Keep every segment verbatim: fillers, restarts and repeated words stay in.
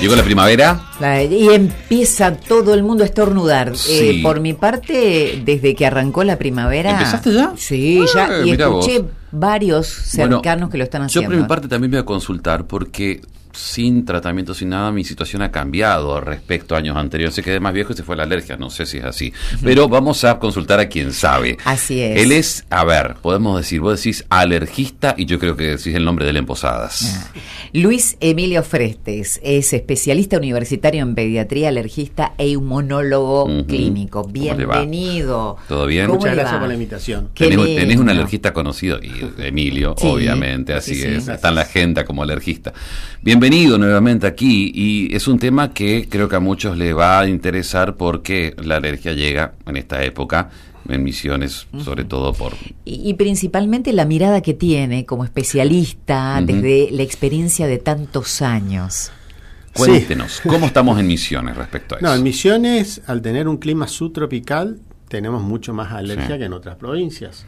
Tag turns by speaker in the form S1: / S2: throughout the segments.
S1: ¿Llegó la primavera?
S2: La- y empieza todo el mundo a estornudar.
S1: Sí.
S2: Eh, por mi parte, desde que arrancó la primavera...
S1: ¿Empezaste ya?
S2: Sí,
S1: Ah,
S2: ya. Y
S1: mirá
S2: escuché
S1: vos.
S2: varios cercanos
S1: Bueno,
S2: que lo están
S1: Yo
S2: haciendo.
S1: por mi parte también voy a consultar porque sin tratamiento, sin nada, mi situación ha cambiado respecto a años anteriores. Se quedé más viejo y se fue la alergia, no sé si es así. Pero vamos a consultar a quien sabe.
S2: Así es.
S1: Él es, a ver, podemos decir, vos decís alergista y yo creo que decís el nombre de él en Posadas.
S2: Ah. Luis Emilio Frestes es especialista universitario en pediatría, alergista e inmunólogo
S1: Ujú.
S2: clínico.
S1: ¿Cómo le va?
S2: Bienvenido.
S1: ¿Todo bien?
S2: ¿Cómo
S3: Muchas
S2: le
S3: gracias
S2: va?
S3: por la invitación.
S2: Qué
S1: Tenés,
S2: lindo.
S1: tenés un alergista conocido, y Emilio,
S2: Sí,
S1: obviamente, así
S2: sí, sí.
S1: es, está en la agenda como alergista. Bienvenido nuevamente aquí, y es un tema que creo que a muchos le va a interesar porque la alergia llega en esta época, en Misiones, sobre todo por...
S2: Y, y principalmente la mirada que tiene como especialista
S1: Ujú.
S2: desde la experiencia de tantos años.
S1: Cuéntenos, ¿cómo estamos en Misiones respecto a eso?
S3: No, en Misiones, al tener un clima subtropical, tenemos mucho más alergia
S1: Sí.
S3: que en otras provincias.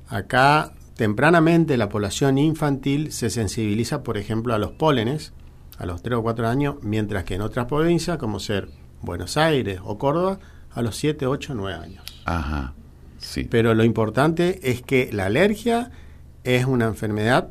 S3: Acá, tempranamente, la población infantil se sensibiliza, por ejemplo, a los pólenes, a los tres o cuatro años, mientras que en otras provincias, como ser Buenos Aires o Córdoba, a los siete, ocho, nueve años.
S1: Ajá, sí.
S3: Pero lo importante es que la alergia es una enfermedad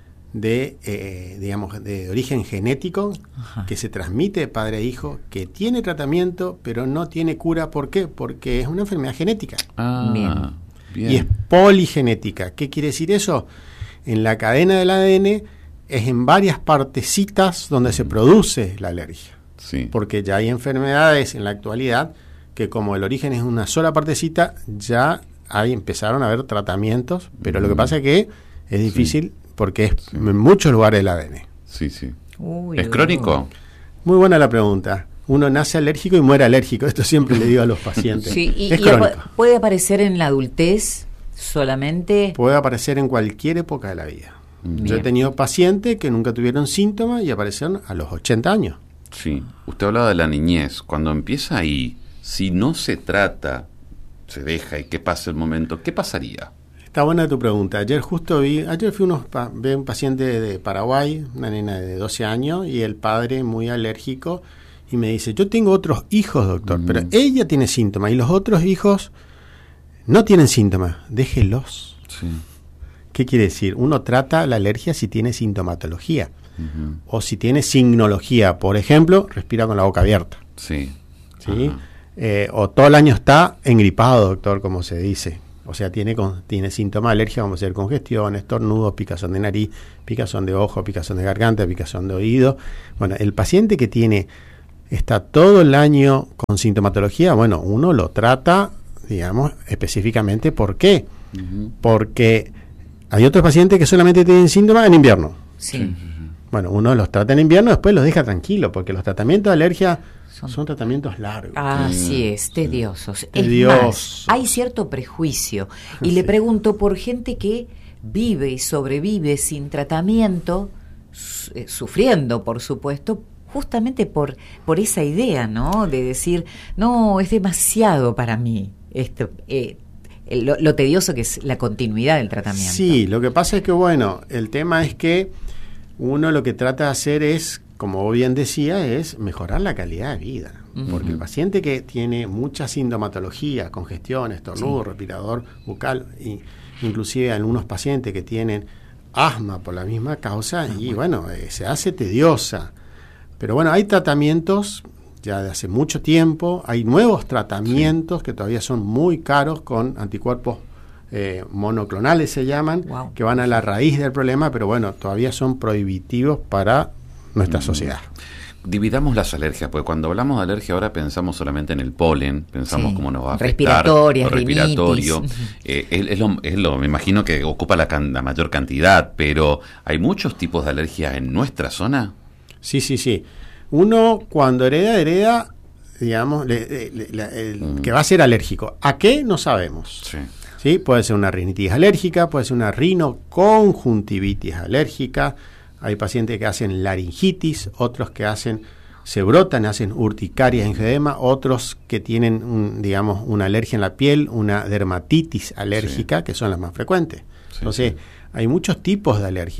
S3: de, eh, digamos, de origen genético,
S2: Ajá.
S3: que se transmite de padre a hijo, que tiene tratamiento, pero no tiene cura. ¿Por qué? Porque es una enfermedad genética
S1: Ah,
S2: Bien.
S1: bien.
S3: y es poligenética. ¿Qué quiere decir eso? En la cadena del A D N es en varias partecitas donde se produce la alergia.
S1: Sí.
S3: Porque ya hay enfermedades en la actualidad que, como el origen es una sola partecita, ya hay, empezaron a haber tratamientos, pero lo que
S1: Mm.
S3: pasa es que es difícil porque es
S1: Sí.
S3: en muchos lugares del A D N.
S1: Sí, sí.
S2: Uy,
S1: ¿Es
S2: uy,
S1: crónico?
S3: Muy buena la pregunta. Uno nace alérgico y muere alérgico. Esto siempre le digo a los pacientes.
S2: Sí, y,
S3: es
S2: y
S3: crónico.
S2: apa- puede aparecer en la adultez solamente.
S3: Puede aparecer en cualquier época de la vida.
S1: Bien.
S3: Yo he tenido pacientes que nunca tuvieron síntomas y aparecieron a los ochenta años.
S1: Sí, usted hablaba de la niñez. Cuando empieza ahí, si no se trata, se deja y que pase el momento, ¿qué pasaría?
S3: Está buena tu pregunta. Ayer justo vi, ayer fui unos pa, vi un paciente de Paraguay, una nena de doce años, y el padre muy alérgico, y me dice, yo tengo otros hijos, doctor,
S1: Mm.
S3: pero ella tiene síntomas, y los otros hijos no tienen síntomas, déjelos.
S1: Sí.
S3: ¿Qué quiere decir? Uno trata la alergia si tiene sintomatología,
S1: Ujú.
S3: o si tiene signología, por ejemplo, respira con la boca abierta,
S1: Sí.
S3: ¿sí?
S1: Ajá.
S3: Eh, o todo el año está engripado, doctor, como se dice. O sea, tiene, con, tiene síntomas de alergia, como ser congestión, estornudos, picazón de nariz, picazón de ojo, picazón de garganta, picazón de oído. Bueno, el paciente que tiene, está todo el año con sintomatología, bueno, uno lo trata, digamos, específicamente. ¿Por qué?
S1: Ujú.
S3: Porque hay otros pacientes que solamente tienen síntomas en invierno.
S2: Sí.
S3: Bueno, uno los trata en invierno, después los deja tranquilos, porque los tratamientos de alergia
S2: Son-
S3: son, tratamientos largos.
S2: Así es, tediosos. Es
S3: Tediosos.
S2: más, hay cierto prejuicio. Y
S3: Sí.
S2: le pregunto por gente que vive y sobrevive sin tratamiento, su- eh, sufriendo, por supuesto, justamente por, por esa idea, ¿no? De decir, no, es demasiado para mí esto, eh, lo, lo tedioso que es la continuidad del tratamiento.
S3: Sí, lo que pasa es que, bueno, el tema es que uno lo que trata de hacer es, como bien decía, es mejorar la calidad de vida.
S2: Ujú.
S3: Porque el paciente que tiene mucha sintomatología, congestión, estornudo,
S2: Sí.
S3: respirador bucal, y inclusive algunos pacientes que tienen asma por la misma causa, y bueno, eh, se hace tediosa. Pero bueno, hay tratamientos ya de hace mucho tiempo, hay nuevos tratamientos que todavía son muy caros con anticuerpos eh, monoclonales se llaman,
S2: Wow.
S3: que van a la raíz del problema, pero bueno, todavía son prohibitivos para nuestra
S1: Mm.
S3: sociedad.
S1: Dividamos las alergias, porque cuando hablamos de alergia ahora pensamos solamente en el polen, pensamos
S2: Sí.
S1: cómo nos va a afectar,
S2: Respiratorias,
S1: lo respiratorio,
S2: rinitis.
S1: eh, es, es lo, es lo, me imagino que ocupa la, can- la mayor cantidad, pero ¿hay muchos tipos de alergia en nuestra zona?
S3: Sí, sí, sí. Uno cuando hereda, hereda, digamos, le- le- le- el,
S1: Mm.
S3: que va a ser alérgico. ¿A qué? No sabemos.
S1: Sí.
S3: ¿Sí? Puede ser una rinitis alérgica, puede ser una rinoconjuntivitis alérgica. Hay pacientes que hacen laringitis, otros que hacen, se brotan, hacen urticaria, enfedema, otros que tienen, un, digamos, una alergia en la piel, una dermatitis alérgica,
S1: Sí.
S3: que son las más frecuentes.
S1: Sí,
S3: Entonces,
S1: sí.
S3: hay muchos tipos de alergia.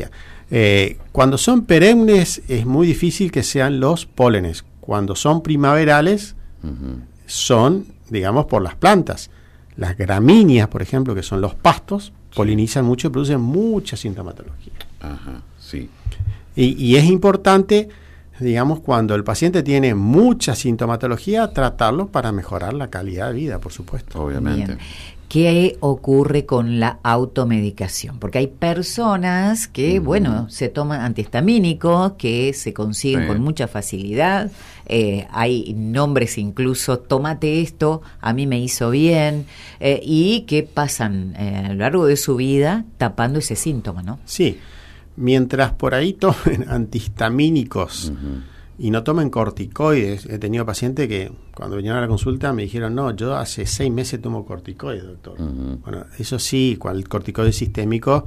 S3: Eh, cuando son perennes es muy difícil que sean los pólenes. Cuando son primaverales uh-huh. son, digamos, por las plantas. Las gramíneas, por ejemplo, que son los pastos, sí. polinizan mucho y producen mucha sintomatología.
S1: Ajá, sí.
S3: Y, y es importante, digamos, cuando el paciente tiene mucha sintomatología, tratarlo para mejorar la calidad de vida, por supuesto.
S1: Obviamente.
S2: Bien. ¿Qué ocurre con la automedicación? Porque hay personas que, uh-huh. bueno, se toman antihistamínicos, que se consiguen sí. con mucha facilidad. Eh, hay nombres incluso, tómate esto, a mí me hizo bien, eh, y que pasan eh, a lo largo de su vida tapando ese síntoma, ¿no?
S3: Sí, mientras por ahí tomen antihistamínicos uh-huh. y no tomen corticoides. He tenido pacientes que cuando vinieron a la consulta me dijeron, no, yo hace seis meses tomo corticoides, doctor. Uh-huh. Bueno, eso sí, el corticoide sistémico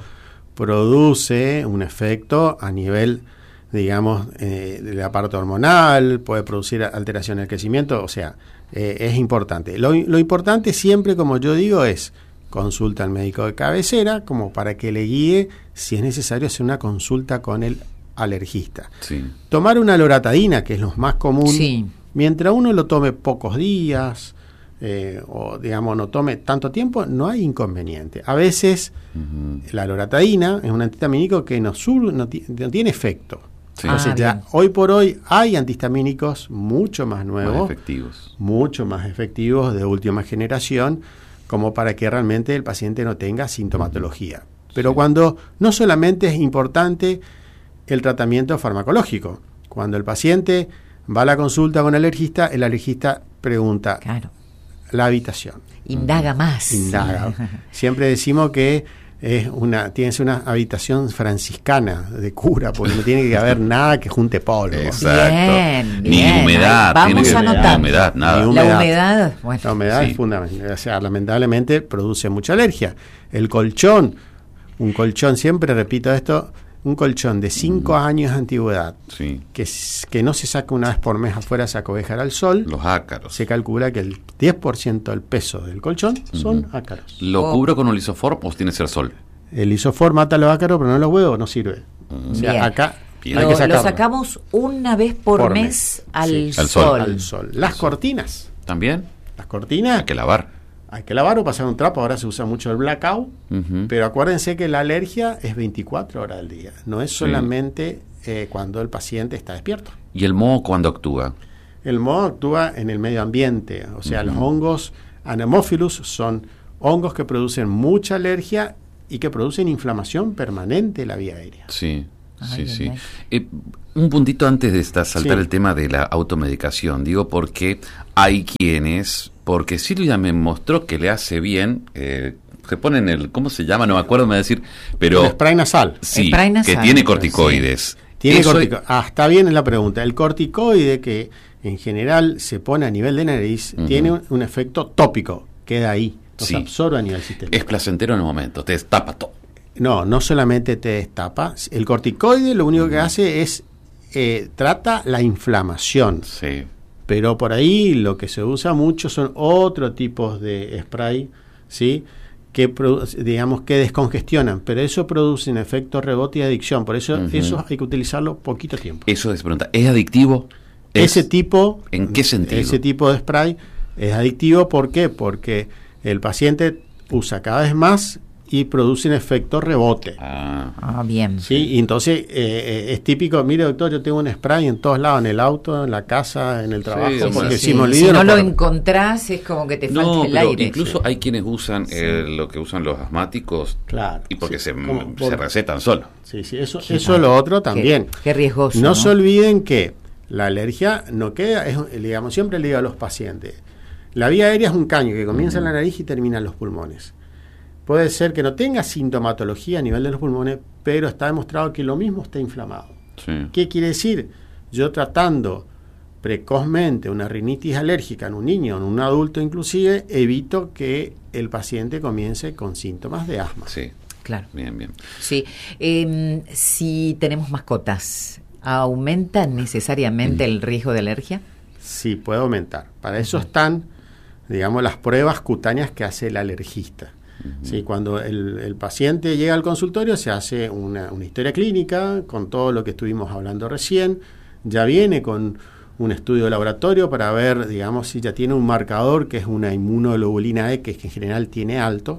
S3: produce un efecto a nivel, digamos, eh, del aparato hormonal, puede producir alteración del crecimiento, o sea, eh, es importante. Lo, lo importante siempre, como yo digo, es consulta al médico de cabecera, como para que le guíe si es necesario hacer una consulta con el alergista.
S1: Sí.
S3: Tomar una loratadina, que es lo más común,
S2: sí.
S3: mientras uno lo tome pocos días, eh, o digamos no tome tanto tiempo, no hay inconveniente. A veces uh-huh. la loratadina es un antihistamínico que no, sur, no, t- no tiene efecto. Sí. Entonces ah, ya bien. Hoy por hoy hay antihistamínicos mucho más nuevos,
S1: más efectivos.
S3: mucho más efectivos de última generación, como para que realmente el paciente no tenga sintomatología. Uh-huh. Pero sí. cuando no solamente es importante el tratamiento farmacológico, cuando el paciente va a la consulta con el alergista, el alergista pregunta
S2: claro.
S3: la habitación.
S2: Indaga uh-huh. más.
S3: Indaga. Siempre decimos que es una, tiene que ser una habitación franciscana de cura, porque no tiene que haber nada que junte polvo.
S1: Exacto.
S2: Bien,
S1: ni
S2: bien.
S1: humedad.
S2: Vamos
S1: tiene
S2: a anotar.
S1: Ni humedad, nada.
S3: Ni humedad.
S2: La humedad, bueno.
S3: La humedad
S1: sí.
S3: es fundamental. O sea, lamentablemente produce mucha alergia. El colchón, un colchón, siempre repito esto, un colchón de cinco mm. años de antigüedad,
S1: sí.
S3: que, que no se saca una vez por mes afuera, se acobejar al sol.
S1: Los ácaros.
S3: Se calcula que el diez por ciento del peso del colchón uh-huh. son ácaros.
S1: ¿Lo
S2: oh.
S1: cubro con un lisoform o tiene que ser sol?
S3: El lisoform mata los ácaros, pero no los huevos, no sirve. Uh-huh. O sea,
S2: Bien.
S3: acá
S1: Bien.
S3: hay
S2: lo,
S3: que sacarlo.
S2: Lo sacamos una vez por,
S3: por
S2: mes,
S3: mes
S2: al,
S3: sí.
S2: sol.
S1: al sol.
S3: Al sol. Las
S1: al
S3: cortinas.
S1: ¿También?
S3: Las cortinas.
S1: Hay que lavar.
S3: Hay que lavar o pasar un trapo. Ahora se usa mucho el blackout,
S1: uh-huh.
S3: pero acuérdense que la alergia es veinticuatro horas al día. No es solamente sí. eh, cuando el paciente está despierto.
S1: ¿Y el moho cuándo actúa?
S3: El moho actúa en el medio ambiente. O sea, uh-huh. los hongos Anemophilus son hongos que producen mucha alergia y que producen inflamación permanente en la vía aérea.
S1: Sí,
S2: Ay,
S1: sí, sí.
S2: ay.
S1: Eh, un puntito antes de esta, saltar
S3: sí.
S1: el tema de la automedicación. Digo porque hay quienes, porque Silvia me mostró que le hace bien, eh, se ponen el, ¿cómo se llama? No me acuerdo, me va a decir, pero...
S3: El spray nasal.
S1: Sí,
S2: spray nasal,
S1: que tiene corticoides.
S3: Sí. Tiene
S1: Eso
S3: cortico- es... Ah, está bien en la pregunta. El corticoide, que en general se pone a nivel de nariz, uh-huh. tiene un, un efecto tópico, queda ahí. No
S1: sí.
S3: se absorbe a nivel sistémico.
S1: Es placentero en el momento, te destapa todo.
S3: No, no solamente te destapa. El corticoide lo único uh-huh. que hace es eh, trata la inflamación.
S1: Sí.
S3: Pero por ahí lo que se usa mucho son otros tipos de spray, ¿sí? Que produ- digamos que descongestionan, pero eso produce un efecto rebote y adicción. Por eso uh-huh. eso hay que utilizarlo poquito tiempo.
S1: Eso es pregunta. ¿Es adictivo?
S3: Ese
S1: ¿Es...
S3: tipo,
S1: ¿En qué sentido?
S3: Ese tipo de spray es adictivo. ¿Por qué? Porque el paciente usa cada vez más y produce un efecto rebote.
S1: Ah,
S2: ah bien.
S3: Sí, y entonces eh, es típico, mire doctor, yo tengo un spray en todos lados, en el auto, en la casa, en el trabajo,
S1: sí,
S3: porque
S2: sí.
S3: si me olvido...
S2: Si no,
S3: no
S2: lo
S3: puedo.
S2: encontrás es como que te falta
S1: no,
S2: el
S1: pero
S2: aire.
S1: incluso
S2: sí.
S1: hay quienes usan
S2: sí.
S1: eh, lo que usan los asmáticos
S3: Claro.
S1: y porque
S3: sí,
S1: se,
S3: como,
S1: se
S3: por,
S1: recetan solos.
S3: Sí, sí, eso,
S2: Qué
S3: eso
S2: mal.
S3: lo otro también.
S2: Qué, qué riesgoso.
S3: No,
S2: ¿no?
S3: se olviden que la alergia no queda, es, digamos, siempre le digo a los pacientes, la vía aérea es un caño que comienza uh-huh. en la nariz y termina en los pulmones. Puede ser que no tenga sintomatología a nivel de los pulmones, pero está demostrado que lo mismo está inflamado.
S1: Sí.
S3: ¿Qué quiere decir? Yo tratando precozmente una rinitis alérgica en un niño, en un adulto inclusive, evito que el paciente comience con síntomas de asma.
S1: Sí,
S2: claro.
S1: Bien, bien.
S2: Sí. Eh, si tenemos mascotas, ¿aumenta necesariamente mm. el riesgo de alergia?
S3: Sí, puede aumentar. Para eso están, digamos, las pruebas cutáneas que hace el alergista. Uh-huh. Sí, cuando el, el paciente llega al consultorio se hace una, una historia clínica con todo lo que estuvimos hablando recién, ya viene con un estudio de laboratorio para ver, digamos, si ya tiene un marcador que es una inmunoglobulina E, que en general tiene alto,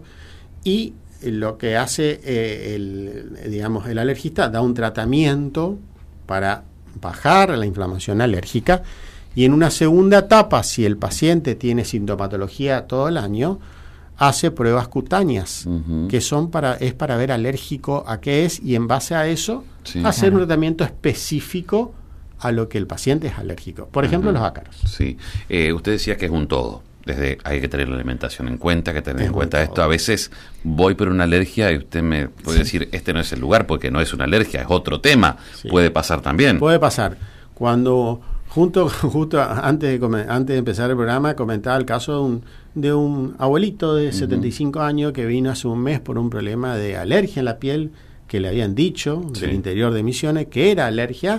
S3: y lo que hace eh, el, digamos, el alergista da un tratamiento para bajar la inflamación alérgica, y en una segunda etapa, si el paciente tiene sintomatología todo el año, hace pruebas cutáneas, uh-huh. que son para es para ver alérgico a qué es, y en base a eso sí, hacer claro. un tratamiento específico a lo que el paciente es alérgico. Por ejemplo, uh-huh. los ácaros.
S1: Sí. Eh, usted decía que es un todo. Desde hay que tener la alimentación en cuenta, hay que tener es en cuenta esto. A veces voy por una alergia y usted me puede sí. decir, este no es el lugar, porque no es una alergia, es otro tema. Sí. Puede pasar también.
S3: Puede pasar. Cuando junto justo antes de, antes de empezar el programa comentaba el caso de un, de un abuelito de uh-huh. setenta y cinco años que vino hace un mes por un problema de alergia en la piel, que le habían dicho sí. del interior de Misiones que era alergia.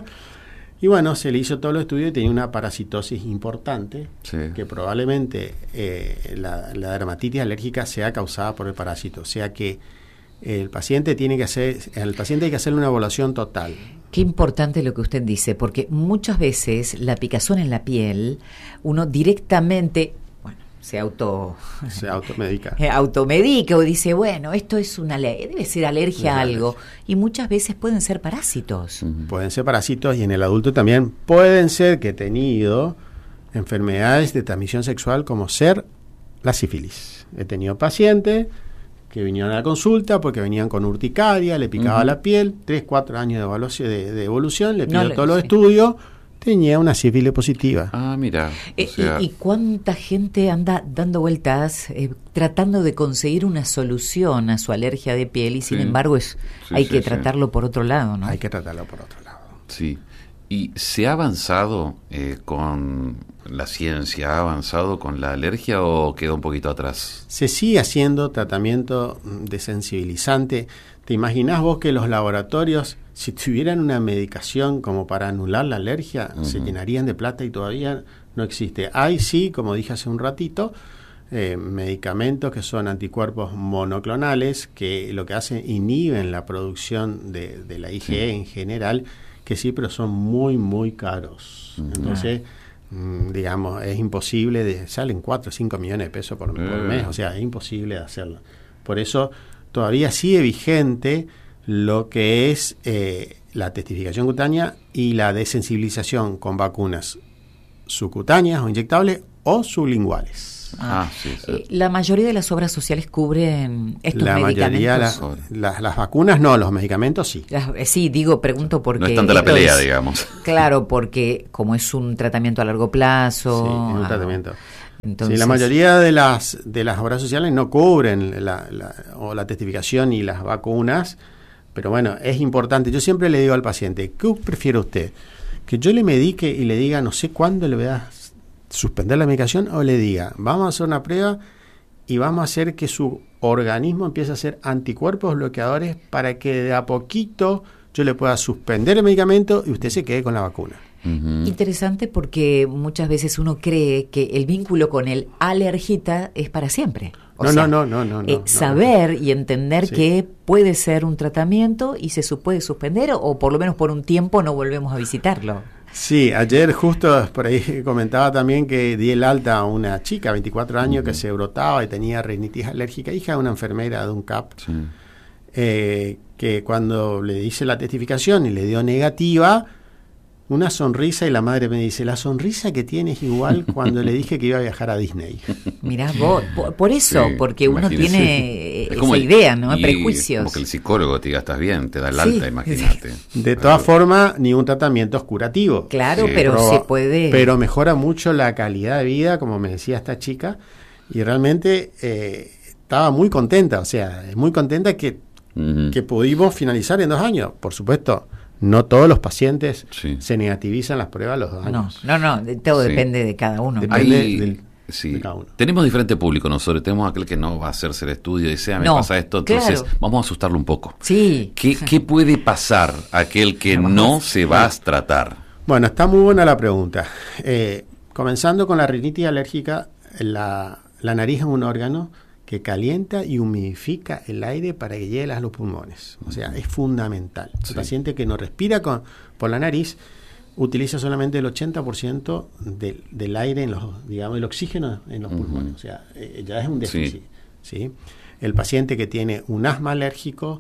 S3: Y bueno, se le hizo todo el estudio y tenía una parasitosis importante, sí. que probablemente eh, la, la dermatitis alérgica sea causada por el parásito. O sea que el paciente tiene que hacer, al paciente hay que hacerle una evaluación total.
S2: Qué importante lo que usted dice, porque muchas veces la picazón en la piel, uno directamente se auto
S3: se automedica
S2: automedica o dice, bueno, esto es una debe ser alergia a algo, y muchas veces pueden ser parásitos.
S3: Uh-huh. Pueden ser parásitos, y en el adulto también pueden ser que he tenido enfermedades de transmisión sexual como ser la sífilis. He tenido pacientes que vinieron a la consulta porque venían con urticaria, le picaba uh-huh. la piel, tres, cuatro años de evaluación, de, de evolución, le pidió no, todos los sí. estudios, tenía una sífilis positiva.
S1: Ah, mira.
S2: Eh, o sea... y, ¿Y cuánta gente anda dando vueltas eh, tratando de conseguir una solución a su alergia de piel, y sin sí. embargo es sí, hay sí, que sí. tratarlo por otro lado, ¿no?
S3: Hay que tratarlo por otro lado.
S1: Sí. ¿Y se ha avanzado eh, con la ciencia, ha avanzado con la alergia o queda un poquito atrás?
S3: Se sigue haciendo tratamiento desensibilizante. ¿Te imaginás vos que los laboratorios, si tuvieran una medicación como para anular la alergia, uh-huh. se llenarían de plata y todavía no existe? Hay sí, como dije hace un ratito, eh, medicamentos que son anticuerpos monoclonales que lo que hacen inhiben la producción de, de la I G E sí. en general, que sí, pero son muy, muy caros. Uh-huh. Entonces, mmm, digamos, es imposible, de, salen cuatro o cinco millones de pesos por, uh-huh. por mes, o sea, es imposible de hacerlo. Por eso todavía sigue vigente lo que es eh, la testificación cutánea y la desensibilización con vacunas subcutáneas o inyectables o sublinguales.
S2: Ah, sí, sí. Eh, la mayoría de las obras sociales cubren estos
S3: la
S2: medicamentos.
S3: Mayoría, la, la, las vacunas no, los medicamentos sí.
S2: Las, eh, sí, digo, pregunto porque...
S1: No es tanta la pelea, es, digamos.
S2: Claro, porque como es un tratamiento a largo plazo...
S3: Sí, es un ah, tratamiento. Entonces, sí, la mayoría de las de las obras sociales no cubren la, la, o la testificación y las vacunas, pero bueno, es importante. Yo siempre le digo al paciente, ¿qué prefiere usted? ¿Que yo le medique y le diga no sé cuándo le voy a suspender la medicación, o le diga vamos a hacer una prueba y vamos a hacer que su organismo empiece a hacer anticuerpos bloqueadores para que de a poquito yo le pueda suspender el medicamento y usted se quede con la vacuna?
S2: Uh-huh. Interesante, porque muchas veces uno cree que el vínculo con el alergita es para siempre. O
S3: no,
S2: sea,
S3: no, no, no, no,
S2: eh,
S3: no.
S2: Saber no. y entender
S3: sí.
S2: que puede ser un tratamiento y se puede suspender, o por lo menos por un tiempo no volvemos a visitarlo.
S3: Sí, ayer justo por ahí comentaba también que di el alta a una chica, veinticuatro años, uh-huh. que se brotaba y tenía rinitis alérgica, hija de una enfermera de un C A P, sí. eh, que cuando le hice la testificación y le dio negativa, una sonrisa, y la madre me dice, la sonrisa que tienes igual cuando le dije que iba a viajar a Disney.
S2: Mirá vos, por, por eso, sí, porque uno imagínese. Tiene
S1: es
S2: esa
S1: como el,
S2: idea, ¿no?
S1: Y
S2: prejuicios.
S1: Como que el psicólogo te diga, estás bien, te da el alta, sí, imagínate.
S3: De todas formas, ni un tratamiento es curativo.
S2: Claro, sí. pero, pero se puede...
S3: Pero mejora mucho la calidad de vida, como me decía esta chica, y realmente eh, estaba muy contenta, o sea, muy contenta que, uh-huh. que pudimos finalizar en dos años, por supuesto. No todos los pacientes sí. se negativizan las pruebas a los dos años.
S2: No, no, no todo sí. depende de cada uno.
S3: Depende
S1: Ahí,
S3: del,
S1: sí.
S3: de cada uno.
S1: Tenemos diferente público nosotros. Tenemos aquel que no va a hacerse el estudio y dice, ah, me no, pasa esto, entonces claro. vamos a asustarlo un poco.
S2: Sí.
S1: ¿Qué, qué puede pasar a aquel que no, no se va a tratar?
S3: Bueno, está muy buena la pregunta. Eh, comenzando con la rinitis alérgica, la, la nariz es un órgano que calienta y humidifica el aire para que llegue a los pulmones. O sea, es fundamental. Sí. El paciente que no respira con, por la nariz utiliza solamente el ochenta por ciento del, del aire, en los, digamos, el oxígeno en los uh-huh. pulmones. O sea, eh, ya es un déficit. Sí. ¿Sí? El paciente que tiene un asma alérgico,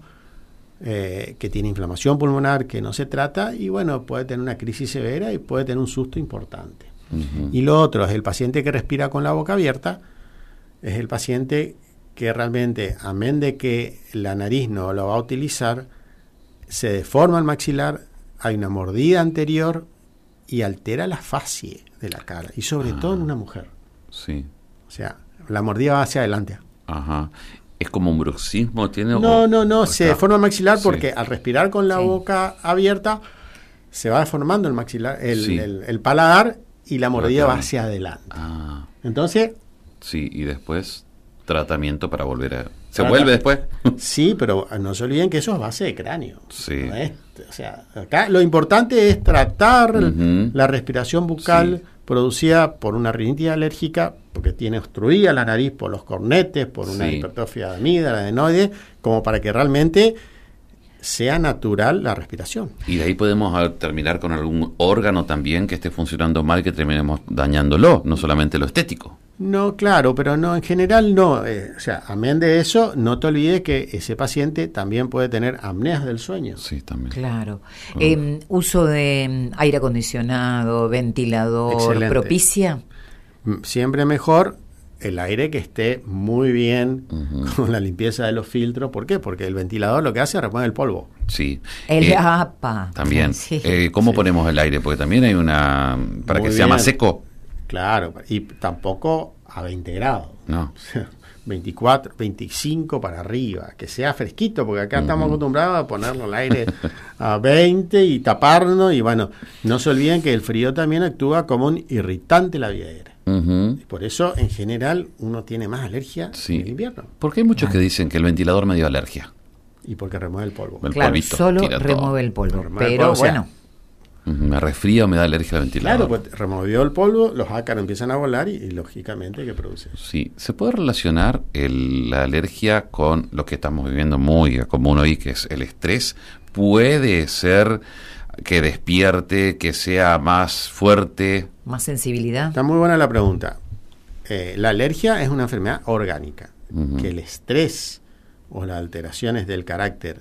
S3: eh, que tiene inflamación pulmonar, que no se trata, y bueno, puede tener una crisis severa y puede tener un susto importante. Uh-huh. Y lo otro es el paciente que respira con la boca abierta, es el paciente que realmente, amén de que la nariz no lo va a utilizar, se deforma el maxilar, hay una mordida anterior y altera la fascie de la cara, y sobre ah, todo en una mujer.
S1: Sí.
S3: O sea, la mordida va hacia adelante.
S1: Ajá. ¿Es como un bruxismo? ¿Tiene
S3: no,
S1: o,
S3: no, no,
S1: o
S3: se
S1: está?
S3: deforma el maxilar porque
S1: sí.
S3: al respirar con la sí. boca abierta se va deformando el maxilar, el,
S1: sí.
S3: el, el paladar, y la mordida va hacia adelante.
S1: Ah.
S3: Entonces...
S1: Sí, y después tratamiento para volver a... ¿Se Trata... vuelve después?
S3: Sí, pero no se olviden que eso es base de cráneo.
S1: Sí.
S3: ¿No es? O sea, acá lo importante es tratar uh-huh. la respiración bucal sí. producida por una rinitis alérgica, porque tiene obstruida la nariz por los cornetes, por una sí. hipertrofia de amígdala, adenoide, como para que realmente sea natural la respiración.
S1: Y de ahí podemos terminar con algún órgano también que esté funcionando mal, que terminemos dañándolo, no solamente lo estético.
S3: No, claro, pero no, en general no. Eh, o sea, amén de eso, no te olvides que ese paciente también puede tener apneas del sueño.
S1: Sí, también.
S2: Claro. Uh. Eh, uso de aire acondicionado, ventilador, excelente. ¿Propicia?
S3: Siempre mejor el aire que esté muy bien uh-huh. con la limpieza de los filtros. ¿Por qué? Porque el ventilador lo que hace es reponer el polvo.
S1: Sí.
S2: El
S1: eh,
S2: A P A.
S1: También.
S2: Sí.
S1: Eh, ¿Cómo sí. ponemos el aire? Porque también hay una... para muy que sea bien. Más seco.
S3: Claro, y tampoco a veinte grados.
S1: No.
S3: veinticuatro, veinticinco para arriba, que sea fresquito, porque acá uh-huh. estamos acostumbrados a ponerlo al aire a veinte y taparnos, y bueno, no se olviden que el frío también actúa como un irritante en la vía aérea. Uh-huh. Y por eso, en general, uno tiene más alergia sí. en el invierno.
S1: Porque hay muchos ah. que dicen que el ventilador me dio alergia.
S3: Y porque remueve el polvo.
S2: El claro, polvito, solo remueve todo. El polvo, remueve pero el polvo, bueno... O sea,
S1: me resfría o me da alergia al ventilador.
S3: Claro, pues removió el polvo, los ácaros empiezan a volar y, y lógicamente que produce.
S1: Sí, ¿se puede relacionar el, la alergia con lo que estamos viviendo muy común hoy, que es el estrés? ¿Puede ser que despierte, que sea más fuerte?
S2: ¿Más sensibilidad?
S3: Está muy buena la pregunta. Eh, la alergia es una enfermedad orgánica. Uh-huh. Que el estrés o las alteraciones del carácter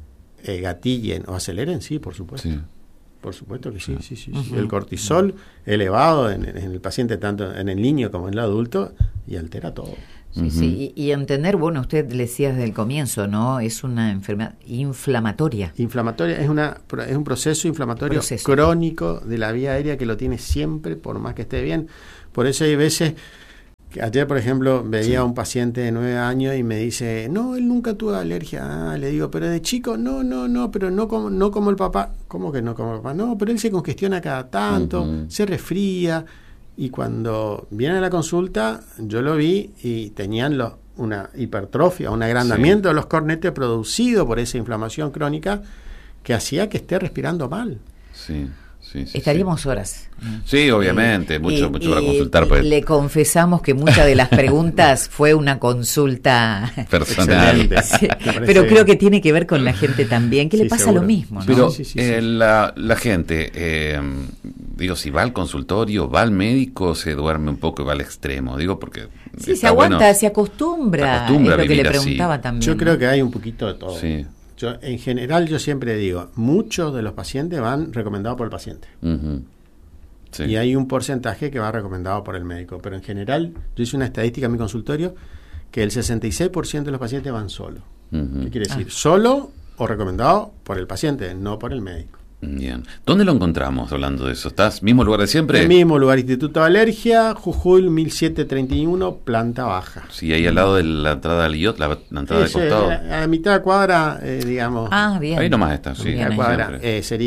S3: eh, gatillen o aceleren, sí, por supuesto. Sí. Por supuesto que sí, sí, sí. sí. Uh-huh. El cortisol elevado en, en el paciente, tanto en el niño como en el adulto, y altera todo.
S2: Sí, uh-huh. sí. Y, y entender, bueno, usted le decía desde el comienzo, ¿no? Es una enfermedad inflamatoria.
S3: Inflamatoria, es una es un proceso inflamatorio proceso. crónico de la vía aérea que lo tiene siempre, por más que esté bien. Por eso hay veces... Ayer, por ejemplo, veía sí. a un paciente de nueve años y me dice, no, él nunca tuvo alergia. Ah, le digo, pero de chico, no, no, no, pero no como, no como el papá. ¿Cómo que no como el papá? No, pero él se congestiona cada tanto, uh-huh. se resfría. Y cuando viene a la consulta, yo lo vi y tenían los, una hipertrofia, un agrandamiento sí. de los cornetes producido por esa inflamación crónica que hacía que esté respirando mal.
S1: Sí. Sí, sí,
S2: Estaríamos
S1: sí.
S2: horas.
S1: Sí, obviamente, eh, mucho, y, mucho para consultar. Pues.
S2: Le confesamos que muchas de las preguntas fue una consulta
S1: personal.
S2: Sí, pero creo que tiene que ver con la gente también, que sí, le pasa seguro. Lo mismo, ¿no?
S1: Pero
S3: sí, sí, sí,
S1: eh,
S3: sí.
S1: La, la gente, eh, digo, si va al consultorio, va al médico, se duerme un poco y va al extremo, digo, porque...
S2: Sí, se aguanta, bueno, se acostumbra, se acostumbra es lo que le preguntaba
S1: así.
S2: También.
S3: Yo creo que hay un poquito de todo.
S1: Sí.
S3: Yo, en general, yo siempre digo, muchos de los pacientes van recomendados por el paciente. Uh-huh. Sí. Y hay un porcentaje que va recomendado por el médico. Pero en general, yo hice una estadística en mi consultorio que el sesenta y seis por ciento de los pacientes van solos. Uh-huh. ¿Qué quiere decir? Ah. Solo o recomendado por el paciente, no por el médico.
S1: Bien. ¿Dónde lo encontramos hablando de eso? ¿Estás mismo lugar de siempre?
S3: El mismo lugar, Instituto de Alergia, Jujuy mil setecientos treinta y uno, planta baja.
S1: Sí, ahí al lado de la entrada del I O T, la, la entrada sí, de costado.
S3: A la mitad de cuadra, eh, digamos.
S2: Ah, bien.
S1: Ahí nomás está, sí.
S3: La cuadra eh, sería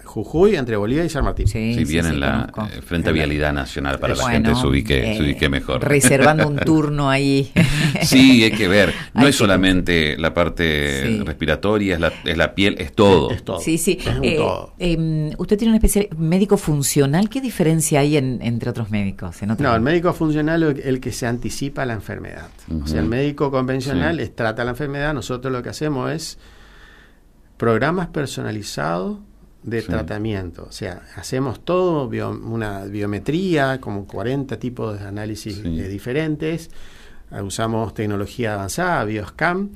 S3: Jujuy, entre Bolivia y San Martín.
S2: Sí,
S1: Sí,
S2: sí,
S1: bien
S2: sí,
S1: en la
S2: conozco.
S1: eh, frente a Vialidad Nacional para la
S2: Bueno,
S1: gente se ubique,
S2: eh,
S1: se ubique mejor.
S2: Reservando un turno ahí.
S1: Sí, hay que ver. No
S2: Hay
S1: es
S2: que-
S1: solamente la parte
S2: Sí.
S1: respiratoria, es la, es la piel, es todo.
S3: Es todo.
S2: Sí, sí.
S3: Es un
S2: Eh,
S3: todo.
S2: eh, usted tiene un especial médico funcional. ¿Qué diferencia hay en, entre otros médicos? En otros-
S3: No, el médico funcional es el que se anticipa a la enfermedad.
S1: Ujú.
S3: O sea, el médico convencional
S1: Sí.
S3: es, trata la enfermedad. Nosotros lo que hacemos es programas personalizados de
S1: Sí.
S3: tratamiento. O sea, hacemos todo, bio- una biometría, como cuarenta tipos de análisis
S1: Sí.
S3: eh, diferentes. Eh, Usamos tecnología avanzada, bioscan,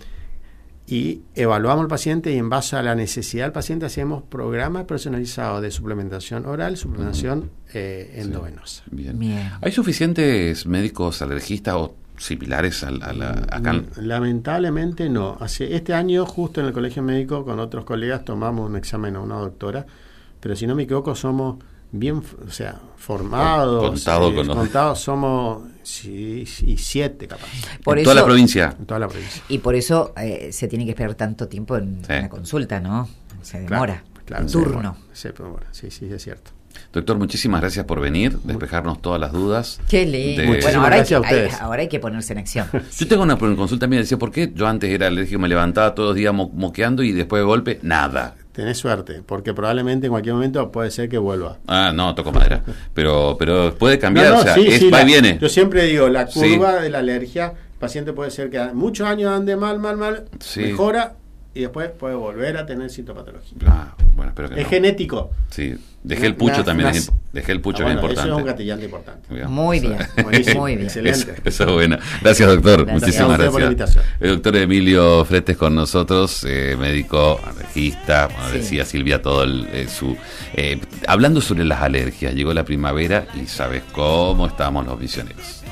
S3: y evaluamos al paciente y en base a la necesidad del paciente hacemos programas personalizados de suplementación oral, suplementación eh, endovenosa.
S1: Bien.
S2: Bien.
S1: ¿Hay suficientes médicos alergistas o similares a, la- a la, acá? en-
S3: Mm, Lamentablemente no. Hace, este año, justo en el colegio médico, con otros colegas, tomamos un examen a una doctora, pero si no me equivoco, somos bien, f- o sea, formados,
S1: Contado
S3: eh,
S1: con los-
S3: contados, somos sí, y siete capaz,
S2: Por
S1: en toda
S2: eso-
S1: la provincia.
S3: en toda la provincia.
S2: Y por eso eh, se tiene que esperar tanto tiempo en
S1: Sí.
S2: una consulta, ¿no? Se
S3: Claro,
S2: demora.
S3: claro,
S2: Un
S3: se
S2: turno.
S3: demora, se demora. Sí, sí, es cierto.
S1: Doctor, muchísimas gracias por venir, despejarnos todas las dudas.
S2: Qué lindo.
S1: De-
S2: Bueno,
S3: Muchísimas
S2: ahora hay,
S3: gracias a
S2: hay-
S3: ustedes.
S2: ahora hay que ponerse en acción.
S1: Yo tengo una consulta mía, decía, ¿por qué yo antes era alérgico, me levantaba todos los días mo- moqueando y después de golpe, nada?
S3: Tenés suerte, porque probablemente en cualquier momento puede ser que vuelva.
S1: Ah, no, toco madera. Pero pero puede cambiar,
S3: No, no,
S1: o sea,
S3: sí,
S1: es
S3: sí,
S1: va y
S3: la-
S1: viene.
S3: Yo siempre digo, la
S1: Sí.
S3: curva de la alergia, el paciente puede ser que muchos años ande mal, mal, mal,
S1: Sí.
S3: mejora y después puede volver a tener sintomatología.
S1: Ah, bueno, espero que
S3: Es
S1: no.
S3: genético.
S1: Sí, dejé el pucho
S3: Una-
S1: también,
S3: una-
S1: es, imp- dejé el pucho
S3: Ah,
S1: que es
S3: bueno,
S1: importante.
S3: Eso es un gatillante importante.
S1: Digamos.
S2: Muy bien.
S3: Buenísimo,
S2: Muy bien.
S3: excelente.
S1: Eso, eso es bueno. Gracias, doctor.
S2: Gracias.
S1: Muchísimas
S3: A usted por la
S1: gracias.
S3: invitación.
S1: El doctor Emilio Fretes con nosotros, eh, médico alergista, bueno,
S2: Sí.
S1: decía Silvia todo el, eh, su... eh, hablando sobre las alergias, llegó la primavera y sabes cómo estamos los misioneros.